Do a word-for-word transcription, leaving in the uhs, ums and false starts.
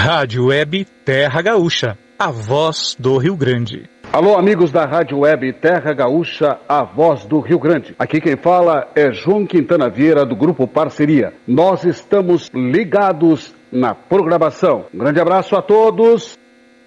Rádio Web Terra Gaúcha, a voz do Rio Grande. Alô, amigos da Rádio Web Terra Gaúcha, a voz do Rio Grande. Aqui quem fala é João Quintana Vieira, do Grupo Parceria. Nós estamos ligados na programação. Um grande abraço a todos.